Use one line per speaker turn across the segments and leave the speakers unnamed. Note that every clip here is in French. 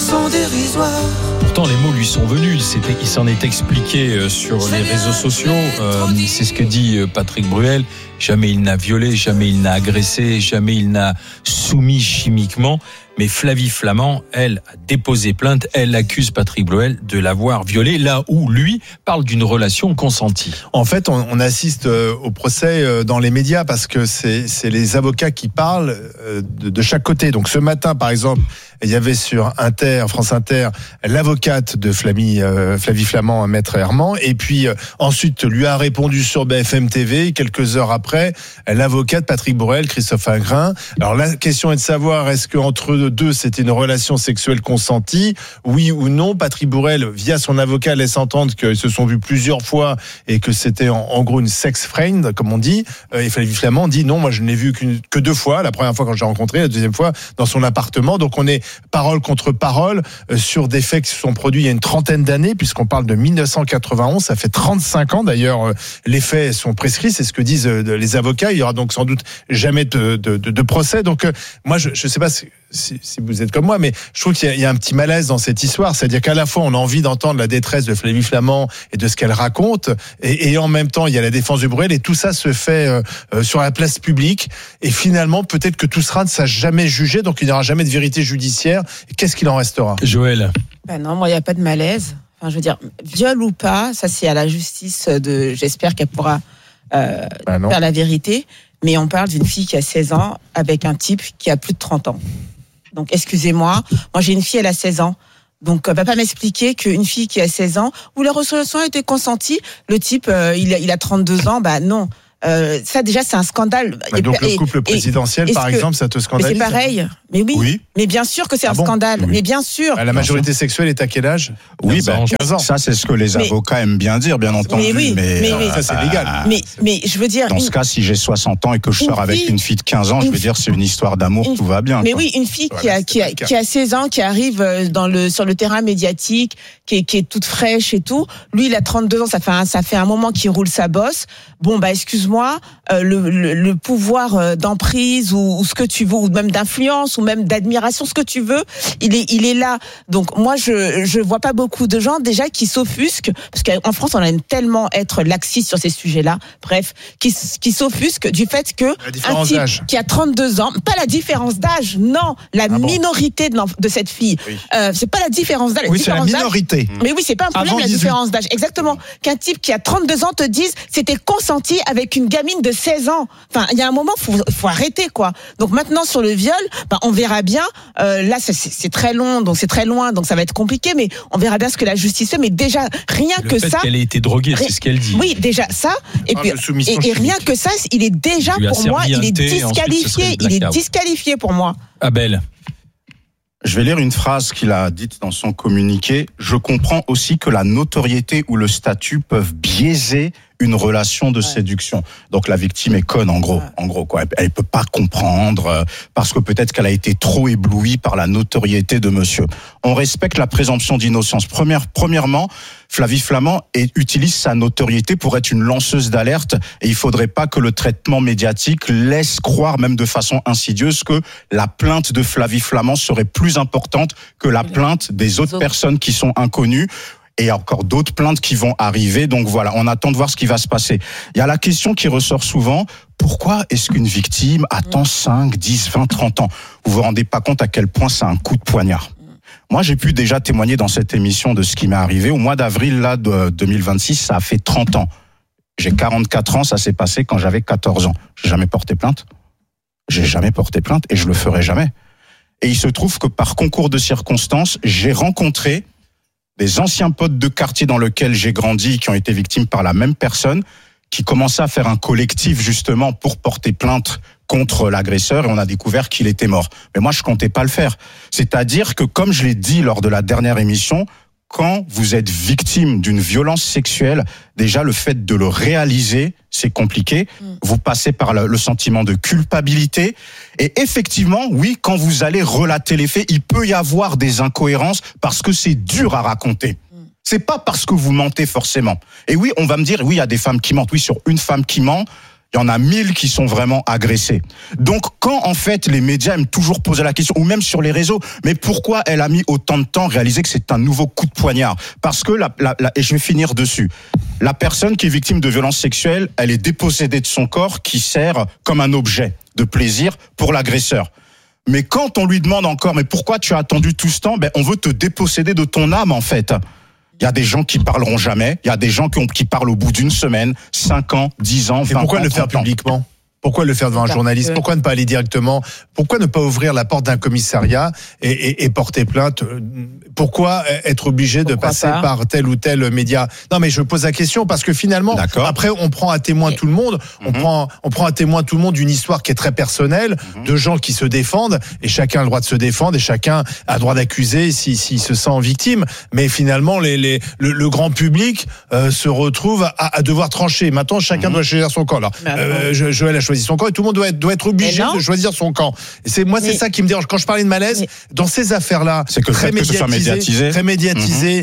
sont dérisoires.
Pourtant, les mots lui sont venus. Il s'en est expliqué sur les réseaux sociaux. C'est ce que dit Patrick Bruel. Jamais il n'a violé, jamais il n'a agressé, jamais il n'a soumis chimiquement. Mais Flavie Flament, elle, a déposé plainte. Elle accuse Patrick Bruel de l'avoir violé, là où lui parle d'une relation consentie.
En fait, on assiste au procès dans les médias parce que c'est les avocats qui parlent de chaque côté. Donc ce matin, par exemple, il y avait sur France Inter, l'avocate de Flavie Flament, Maître Herman, et puis ensuite lui a répondu sur BFM TV, quelques heures après, l'avocate Patrick Bruel, Christophe Ingrin. Alors la question est de savoir, est-ce qu'entre eux deux, c'était une relation sexuelle consentie, oui ou non? Patrick Bruel, via son avocat, laisse entendre qu'ils se sont vus plusieurs fois et que c'était en gros une sex friend, comme on dit, et Flavie Flament dit non, moi je ne l'ai vu que 2 fois, la première fois quand je l'ai rencontré, la deuxième fois dans son appartement. Donc on est parole contre parole sur des faits qui se sont produits il y a une trentaine d'années, puisqu'on parle de 1991, ça fait 35 ans d'ailleurs, les faits sont prescrits, c'est ce que disent les avocats. Il y aura donc sans doute jamais de procès. Donc moi je sais pas si vous êtes comme moi, mais je trouve qu'il y a un petit malaise dans cette histoire, c'est-à-dire qu'à la fois on a envie d'entendre la détresse de Flavie Flament et de ce qu'elle raconte, et en même temps il y a la défense de Bruel, et tout ça se fait sur la place publique, et finalement peut-être que tout ça ne sera jamais jugé, donc il n'y aura jamais de vérité judiciaire. Et qu'est-ce qu'il en restera?
Joël?
Non, moi il n'y a pas de malaise. Enfin, je veux dire, viol ou pas, ça c'est à la justice j'espère qu'elle pourra faire la vérité. Mais on parle d'une fille qui a 16 ans avec un type qui a plus de 30 ans. Donc, excusez-moi, moi j'ai une fille, elle a 16 ans. Donc, va pas m'expliquer qu'une fille qui a 16 ans, où la relation a été consentie, le type, il a 32 ans, non. Ça déjà c'est un scandale.
Donc le couple présidentiel par exemple, ça te scandalise?
Mais c'est pareil. Mais oui. Mais bien sûr que c'est un scandale. Oui. Mais bien sûr.
La majorité sexuelle est à quel âge?
15 ans. Ça c'est ce que les avocats aiment bien dire, bien entendu.
Mais
ça c'est légal.
Mais je veux dire.
Dans ce cas, si j'ai 60 ans et que je sors avec une fille de 15 ans, je veux dire c'est une histoire d'amour, tout va bien.
Mais oui, une fille qui a 16 ans, qui arrive sur le terrain médiatique, qui est toute fraîche et tout. Lui, il a 32 ans, ça fait un moment qu'il roule sa bosse. Excuse-moi, le pouvoir d'emprise ou ce que tu veux, ou même d'influence ou même d'admiration, ce que tu veux, il est là. Donc moi je vois pas beaucoup de gens déjà qui s'offusquent, parce qu'en France on aime tellement être laxiste sur ces sujets-là. Bref, qui s'offusquent du fait que un type qui a 32 ans, pas la différence d'âge, non, la minorité de cette fille. Oui. C'est pas la différence d'âge.
Oui, c'est la minorité.
Mais oui, c'est pas un problème la différence d'âge. Exactement. Qu'un type qui a 32 ans te dise c'était consenti avec une gamine de 16 ans. Enfin, il y a un moment, faut arrêter, quoi. Donc maintenant, sur le viol, on verra bien. Là, c'est très long, donc c'est très loin, donc ça va être compliqué, mais on verra bien ce que la justice fait. Mais déjà, rien que ça. Le fait
qu'elle ait été droguée, c'est ce qu'elle dit.
Oui, déjà ça. Et puis, et rien que ça, il est déjà, pour moi, il est disqualifié. Il est disqualifié pour moi.
Abel.
Je vais lire une phrase qu'il a dite dans son communiqué. Je comprends aussi que la notoriété ou le statut peuvent biaiser une relation de séduction. Donc la victime est conne en gros quoi. Elle peut pas comprendre parce que peut-être qu'elle a été trop éblouie par la notoriété de monsieur. On respecte la présomption d'innocence. Premièrement, Flavie Flament utilise sa notoriété pour être une lanceuse d'alerte, et il faudrait pas que le traitement médiatique laisse croire, même de façon insidieuse, que la plainte de Flavie Flament serait plus importante que la plainte des autres personnes qui sont inconnues. Et il y a encore d'autres plaintes qui vont arriver. Donc voilà, on attend de voir ce qui va se passer. Il y a la question qui ressort souvent. Pourquoi est-ce qu'une victime attend 5, 10, 20, 30 ans? Vous vous rendez pas compte à quel point c'est un coup de poignard. Moi, j'ai pu déjà témoigner dans cette émission de ce qui m'est arrivé. Au mois d'avril là, de 2026, ça a fait 30 ans. J'ai 44 ans, ça s'est passé quand j'avais 14 ans. J'ai jamais porté plainte. J'ai jamais porté plainte et je le ferai jamais. Et il se trouve que par concours de circonstances, j'ai rencontré des anciens potes de quartier dans lequel j'ai grandi, qui ont été victimes par la même personne, qui commençaient à faire un collectif justement pour porter plainte contre l'agresseur, et on a découvert qu'il était mort. Mais moi, je comptais pas le faire. C'est-à-dire que, comme je l'ai dit lors de la dernière émission, quand vous êtes victime d'une violence sexuelle, déjà le fait de le réaliser, c'est compliqué. Vous passez par le sentiment de culpabilité. Et effectivement, oui, quand vous allez relater les faits, il peut y avoir des incohérences parce que c'est dur à raconter. C'est pas parce que vous mentez forcément. Et oui, on va me dire, oui, il y a des femmes qui mentent. Oui, sur une femme qui ment, il y en a 1000 qui sont vraiment agressés. Donc, quand en fait les médias aiment toujours poser la question, ou même sur les réseaux, mais pourquoi elle a mis autant de temps à réaliser que c'est un nouveau coup de poignard ? Parce que, et je vais finir dessus, la personne qui est victime de violences sexuelles, elle est dépossédée de son corps qui sert comme un objet de plaisir pour l'agresseur. Mais quand on lui demande encore, mais pourquoi tu as attendu tout ce temps ? On veut te déposséder de ton âme en fait. Il y a des gens qui parleront jamais. Il y a des gens qui parlent au bout d'une semaine, 5 ans, 10 ans, 20 ans.
Et pourquoi le faire publiquement ? Pourquoi le faire devant un journaliste ? Pourquoi ne pas aller directement ? Pourquoi ne pas ouvrir la porte d'un commissariat et porter plainte ? Pourquoi être obligé de passer par tel ou tel média ? Non, mais je pose la question parce que finalement, après, on prend à témoin tout le monde. On prend à témoin tout le monde d'une histoire qui est très personnelle, de gens qui se défendent, et chacun a le droit de se défendre, et chacun a le droit d'accuser s'il se sent victime. Mais finalement, le grand public se retrouve à devoir trancher. Maintenant, chacun doit choisir son camp. Alors, Joël a choisi son camp et tout le monde doit être obligé de choisir son camp. Et c'est ça qui me dérange. Quand je parlais de malaise, dans ces affaires-là,
c'est que très médiatisé.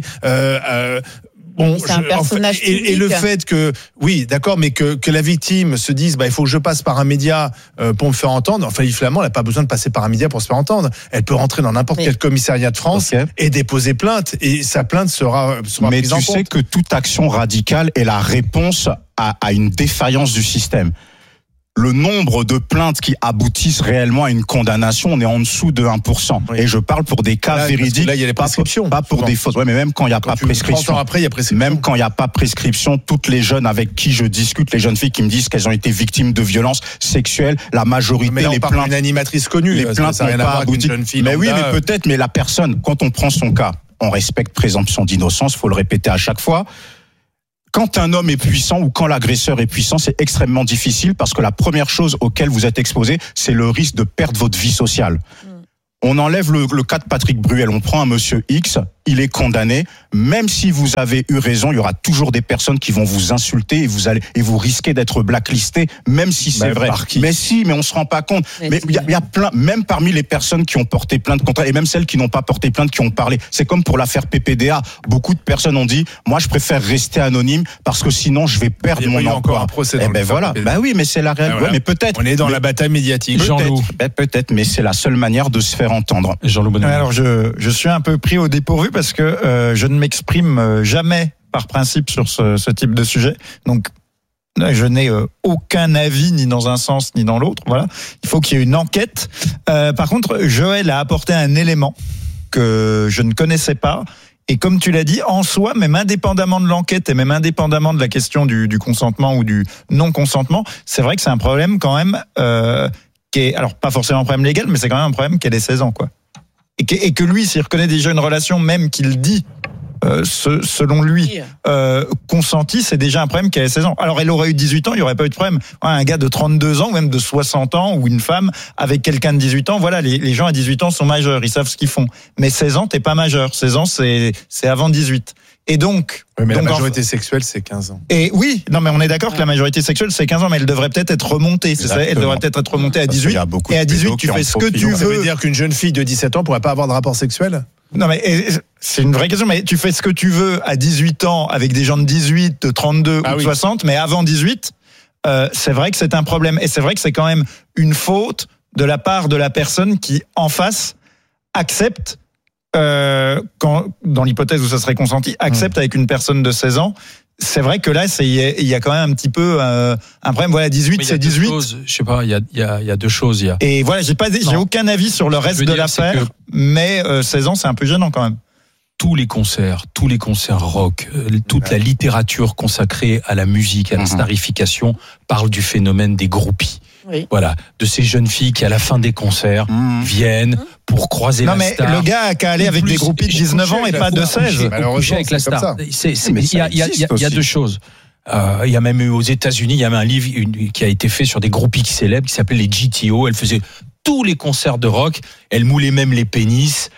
Bon, c'est un personnage public.
Et le fait que, oui, d'accord, mais que la victime se dise, il faut que je passe par un média pour me faire entendre. Enfin, Flamand, elle n'a pas besoin de passer par un média pour se faire entendre. Elle peut rentrer dans n'importe quel commissariat de France et déposer plainte, et sa plainte sera prise en compte.
Mais tu sais que toute action radicale est la réponse à une défaillance du système. Le nombre de plaintes qui aboutissent réellement à une condamnation, on est en dessous de 1%. Oui. Et je parle pour des cas véridiques.
Là, il y a les prescriptions.
Pas pour des fausses. Ouais, mais même quand il n'y a pas prescription.
30 ans après, il y a prescription.
Même quand il n'y a pas prescription, toutes les jeunes avec qui je discute, les jeunes filles qui me disent qu'elles ont été victimes de violences sexuelles, la majorité,
mais là,
les
plaintes. Une animatrice connue.
Les plaintes n'ont pas abouti. Mais oui, mais peut-être, mais la personne, quand on prend son cas, on respecte présomption d'innocence, faut le répéter à chaque fois. Quand un homme est puissant ou quand l'agresseur est puissant, c'est extrêmement difficile parce que la première chose auquel vous êtes exposé, c'est le risque de perdre votre vie sociale. On enlève le cas de Patrick Bruel, on prend un monsieur X, il est condamné, même si vous avez eu raison, il y aura toujours des personnes qui vont vous insulter et vous risquez d'être blacklisté, même si c'est vrai. Mais on se rend pas compte. Mais il y a plein, même parmi les personnes qui ont porté plainte contre elle, et même celles qui n'ont pas porté plainte, qui ont parlé. C'est comme pour l'affaire PPDA. Beaucoup de personnes ont dit, moi, je préfère rester anonyme parce que sinon, je vais perdre mon emploi.
Encore un procès.
Voilà. Oui, mais c'est la réalité.
Voilà.
Mais peut-être.
On est dans la bataille médiatique.
Peut-être, mais c'est la seule manière de se faire entendre.
Jean-Loup Bonhomme.
Alors, je suis un peu pris au dépourvu parce que je ne m'exprime jamais par principe sur ce type de sujet. Donc, je n'ai aucun avis ni dans un sens ni dans l'autre. Voilà. Il faut qu'il y ait une enquête. Par contre, Joël a apporté un élément que je ne connaissais pas. Et comme tu l'as dit, en soi, même indépendamment de l'enquête et même indépendamment de la question du consentement ou du non-consentement, c'est vrai que c'est un problème quand même qui est, alors pas forcément un problème légal, mais c'est quand même un problème qu'elle ait 16 ans, quoi. Et que lui, s'il reconnaît déjà une relation, même qu'il dit, selon lui, consenti, c'est déjà un problème qu'elle ait 16 ans. Alors, elle aurait eu 18 ans, il n'y aurait pas eu de problème. Un gars de 32 ans, ou même de 60 ans, ou une femme avec quelqu'un de 18 ans, voilà, les gens à 18 ans sont majeurs, ils savent ce qu'ils font. Mais 16 ans, t'es pas majeur. 16 ans, c'est avant 18. Et donc...
Oui, mais la majorité sexuelle, c'est 15 ans.
Et oui, non, mais on est d'accord que la majorité sexuelle, c'est 15 ans, mais elle devrait peut-être être remontée, c'est ça? Elle devrait peut-être être remontée à 18. Et à 18, tu fais ce que tu veux.
Ça veut dire qu'une jeune fille de 17 ans pourrait pas avoir de rapport sexuel?
Non, mais c'est une vraie question, mais tu fais ce que tu veux à 18 ans avec des gens de 18, de 32 ou de 60, mais avant 18, c'est vrai que c'est un problème. Et c'est vrai que c'est quand même une faute de la part de la personne qui, en face, accepte quand, dans l'hypothèse où ça serait consenti, accepte avec une personne de 16 ans. C'est vrai que là, il y a quand même un petit peu un problème. Voilà, 18, c'est 18.
Je sais pas, il y a deux choses.
Et voilà, j'ai aucun avis sur le reste de l'affaire, mais 16 ans, c'est un peu gênant quand même.
Tous les concerts rock, toute la littérature consacrée à la musique, à la starification, parle du phénomène des groupies. Oui. Voilà, de ces jeunes filles qui à la fin des concerts viennent pour croiser la star.
Non mais le gars a qu'à aller avec des groupies de 19 ans et pas de 16.
Coucher avec la star. Il y a deux choses. Il y a même eu aux États-Unis, il y a même un livre qui a été fait sur des groupies célèbres qui s'appelait les GTO. Elles faisaient tous les concerts de rock, elles moulaient même les pénis,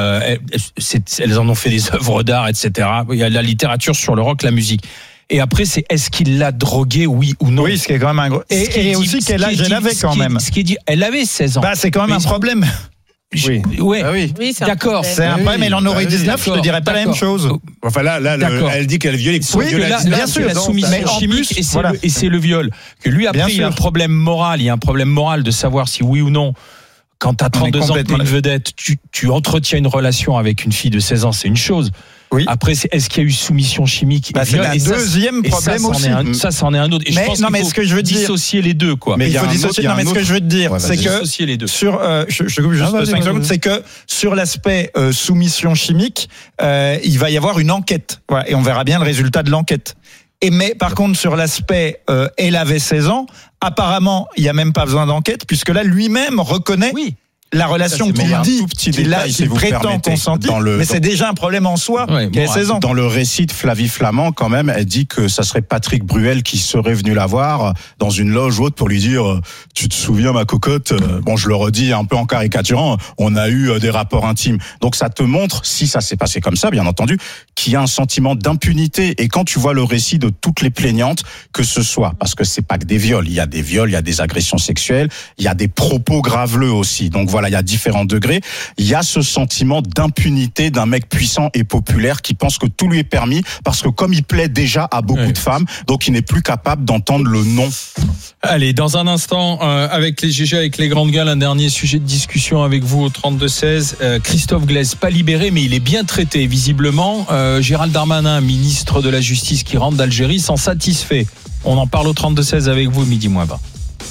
elles en ont fait des œuvres d'art, etc. Il y a la littérature sur le rock, la musique. Et après, c'est est-ce qu'il l'a droguée, oui ou non?
Oui, ce qui est quand même un gros. Et aussi quel âge elle avait quand même.
Ce qui est dit, elle avait 16 ans.
Bah, c'est quand même un problème.
Oui.
Ouais.
Ah oui.
Oui, c'est un
D'accord.
problème.
C'est un problème, mais il en aurait 19, je te dirais pas la même chose.
Enfin là,
D'accord.
elle dit qu'elle viole.
Oui,
viole
là,
à 19,
bien sûr, la
non,
soumission
mais en
chimique
plus,
et c'est
voilà.
le viol. Que lui, après,
Bien
il y a un
sûr.
problème moral. Il y a un problème moral de savoir si oui ou non, quand tu as 32 ans, que tu es
complètement
une vedette, tu entretiens une relation avec une fille de 16 ans, c'est une chose.
Oui.
Après, est-ce qu'il y a eu soumission chimique et
C'est
viol?
un
Et ça,
deuxième
et ça,
problème
c'en
aussi.
est ça, c'en est un autre. Et je
Mais
pense
non,
qu'il
mais
faut
ce que je veux dire,
dissocier les deux, quoi.
Mais
il
il y a
faut
un
dissocier.
autre- il y a
Non, mais
un
ce que
autre-
je veux te dire,
Ouais,
c'est
vas-y.
que
Dissocier les deux.
sur, je coupe juste
vas-y,
5
vas-y.
secondes, c'est que sur l'aspect soumission chimique, il va y avoir une enquête, voilà, et on verra bien le résultat de l'enquête. Mais par contre, sur l'aspect, elle avait 16 ans, apparemment, il n'y a même pas besoin d'enquête, puisque là, lui-même reconnaît
Oui.
la relation
Ça, c'est- mais il y
qu'il
a un
dit,
tout petit
qu'il
détail, si vous
prétend
permettez.
consentir,
Dans le-
mais c'est déjà un problème en soi,
Ouais,
qu'elle a
bon,
16 ans.
Dans le récit de Flavie Flamand, quand même, elle dit que ça serait Patrick Bruel qui serait venu la voir dans une loge ou autre pour lui dire tu te souviens, ma cocotte, bon, je le redis un peu en caricaturant, on a eu des rapports intimes. Donc ça te montre, si ça s'est passé comme ça, bien entendu, qu'il y a un sentiment d'impunité. Et quand tu vois le récit de toutes les plaignantes, que ce soit, parce que c'est pas que des viols, il y a des viols, il y a des agressions sexuelles, il y a des propos graveleux aussi. Donc voilà, il y a différents degrés. Il y a ce sentiment d'impunité d'un mec puissant et populaire qui pense que tout lui est permis parce que comme il plaît déjà à beaucoup de femmes, donc il n'est plus capable d'entendre le non.
Allez, dans un instant, avec les GG, avec les grandes gueules, un dernier sujet de discussion avec vous au 32-16. Christophe Glaise, pas libéré, mais il est bien traité, visiblement. Gérald Darmanin, ministre de la Justice qui rentre d'Algérie, s'en satisfait. On en parle au 32-16 avec vous, midi moins 20.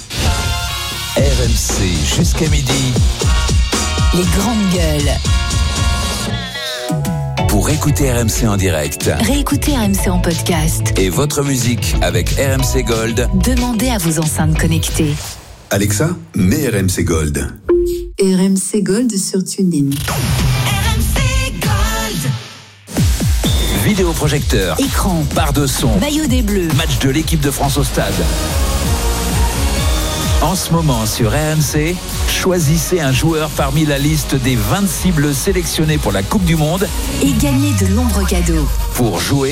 RMC jusqu'à midi.
Les grandes gueules.
Pour écouter RMC en direct
Réécoutez RMC en podcast.
et votre musique avec RMC Gold,
Demandez à vos enceintes connectées.
Alexa, mets RMC Gold.
RMC Gold sur TuneIn.
vidéoprojecteur,
Écran,
barre de son,
maillot des Bleus,
match de l'équipe de France au stade. En ce moment sur RMC, choisissez un joueur parmi la liste des 26 bleus sélectionnés pour la Coupe du Monde
et gagnez de nombreux cadeaux.
pour jouer